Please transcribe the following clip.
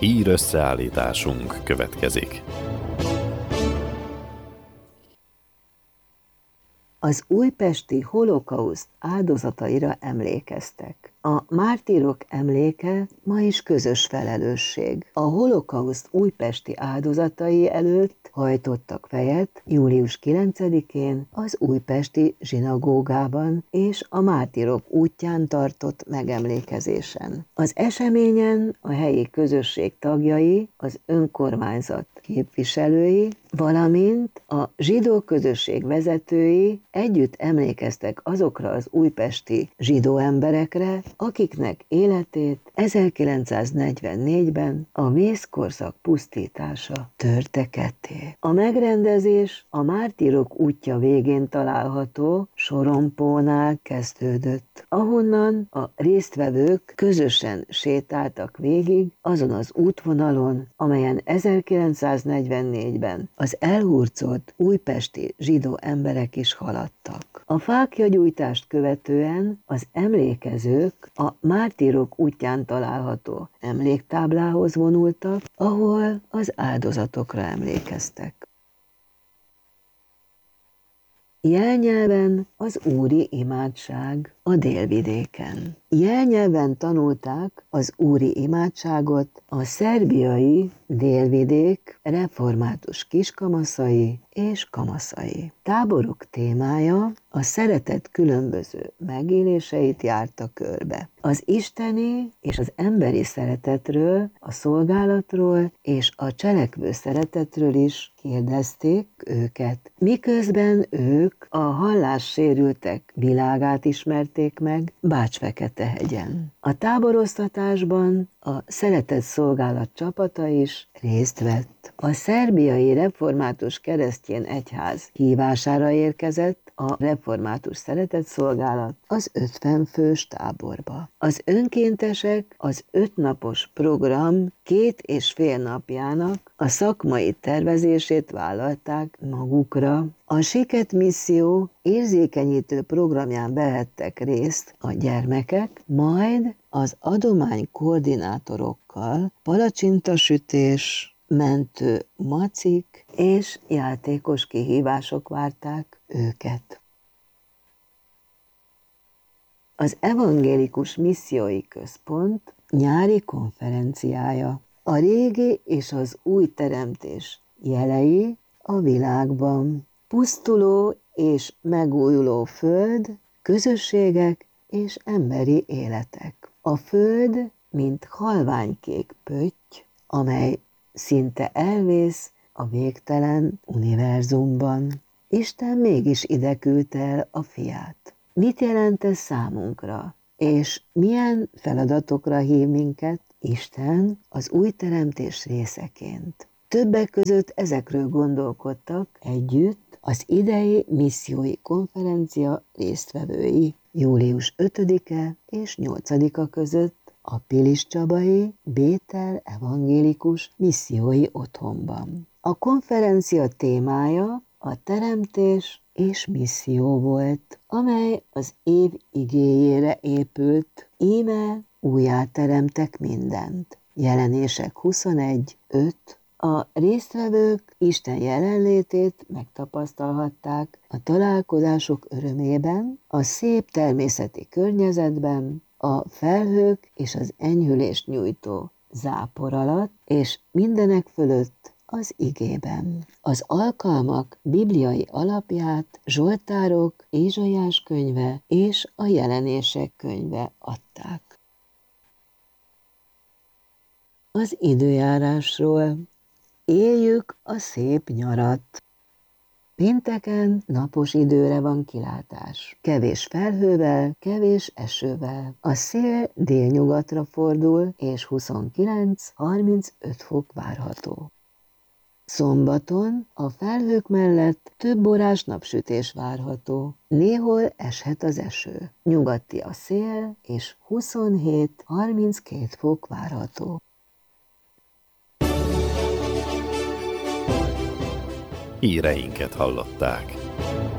Hír összeállításunk következik. Az újpesti holokauszt áldozataira emlékeztek. A mártírok emléke ma is közös felelősség. A holokauszt újpesti áldozatai előtt hajtottak fejet július 9-én az újpesti zsinagógában és a mártírok útján tartott megemlékezésen. Az eseményen a helyi közösség tagjai, az önkormányzat képviselői, valamint a zsidó közösség vezetői együtt emlékeztek azokra az újpesti zsidó emberekre, akiknek életét 1944-ben a vészkorszak pusztítása törte ketté. A megrendezés a Mártírok útja végén található Sorompónál kezdődött, ahonnan a résztvevők közösen sétáltak végig azon az útvonalon, amelyen 1944-ben az elhurcolt újpesti zsidó emberek is haladtak. A fáklyagyújtást követően az emlékezők a Mártírok útján található emléktáblához vonultak, ahol az áldozatokra emlékeztek. Jelnyelven az úri imádság a délvidéken. Jelnyelven tanulták az úri imádságot a szerbiai délvidék református kiskamaszai és kamaszai. Táboruk témája a szeretet különböző megéléseit járta körbe. Az isteni és az emberi szeretetről, a szolgálatról és a cselekvő szeretetről is kérdezték őket, miközben ők a hallássérültek világát ismerték meg Bács-Fekete-hegyen. A táboroztatásban a szeretett szolgálat csapata is részt vett. A szerbiai református keresztény egyház hívására érkezett a református szeretetszolgálat az 50 fős táborba. Az önkéntesek az 5 napos program 2,5 napjának a szakmai tervezését vállalták magukra. A Siket misszió érzékenyítő programján vehettek részt a gyermekek, majd az adomány koordinátorokkal palacsintasütés, mentő macik és játékos kihívások várták őket. Az Evangélikus Missziói Központ nyári konferenciája. A régi és az új teremtés jelei a világban. Pusztuló és megújuló föld, közösségek és emberi életek. A föld, mint halványkék pötty, amely szinte elvész a végtelen univerzumban. Isten mégis ide küldte el a fiát. Mit jelent ez számunkra? És milyen feladatokra hív minket Isten az új teremtés részeként? Többek között ezekről gondolkodtak együtt az idei missziói konferencia résztvevői július 5-e és 8-a között a Piliscsabai Bétel Evangélikus Missziói Otthonban. A konferencia témája a teremtés és misszió volt, amely az év igéjére épült, íme újjáteremtek mindent. Jelenések 21:5. A résztvevők Isten jelenlétét megtapasztalhatták a találkozások örömében, a szép természeti környezetben, a felhők és az enyhülést nyújtó zápor alatt, és mindenek fölött az igében. Az alkalmak bibliai alapját Zsoltárok, Ézsaiás könyve és a Jelenések könyve adták. Az időjárásról. Éljük a szép nyarat. Pénteken napos időre van kilátás. Kevés felhővel, kevés esővel. A szél délnyugatra fordul, és 29-35 fok várható. Szombaton a felhők mellett több órás napsütés várható. Néhol eshet az eső. Nyugati a szél, és 27-32 fok várható. Híreinket hallották.